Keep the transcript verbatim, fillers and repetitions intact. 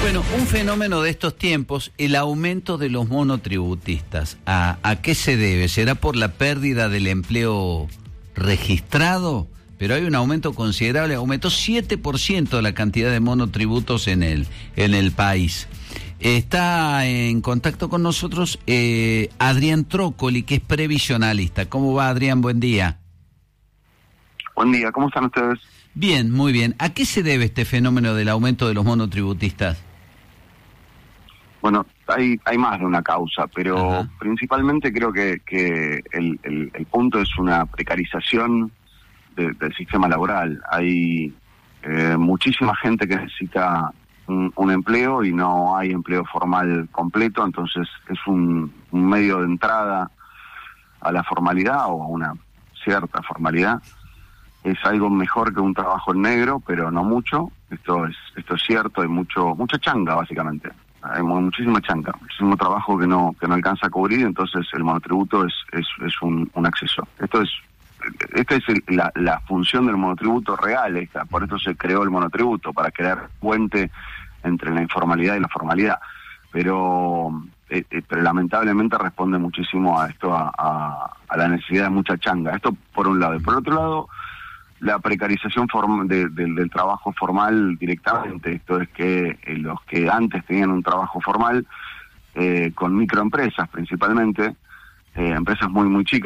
Bueno, un fenómeno de estos tiempos, el aumento de los monotributistas. ¿A, a qué se debe? ¿Será por la pérdida del empleo registrado? Pero hay un aumento considerable, aumentó siete por ciento la cantidad de monotributos en el, en el país. Está en contacto con nosotros eh, Adrián Trócoli, que es previsionalista. ¿Cómo va, Adrián? Buen día. Buen día, ¿cómo están ustedes? Bien, muy bien. ¿A qué se debe este fenómeno del aumento de los monotributistas? Bueno, hay hay más de una causa, pero Ajá. principalmente creo que, que el, el, el punto es una precarización de, del sistema laboral. Hay eh, muchísima gente que necesita un, un empleo y no hay empleo formal completo, entonces es un, un medio de entrada a la formalidad o a una cierta formalidad. Es algo mejor que un trabajo en negro, pero no mucho. Esto es esto es cierto, hay mucho mucha changa, básicamente. Hay muchísima changa, muchísimo trabajo que no que no alcanza a cubrir, entonces el monotributo es es, es un, un acceso. Esto es esta es el, la, la función del monotributo real, esta, por eso se creó el monotributo, para crear puente entre la informalidad y la formalidad. Pero eh, eh, pero lamentablemente responde muchísimo a esto, a, a, a la necesidad de mucha changa. Esto por un lado. Y por otro lado, la precarización form de, de, del trabajo formal directamente. Esto es que eh, los que antes tenían un trabajo formal, eh, con microempresas principalmente, eh, empresas muy muy chicas,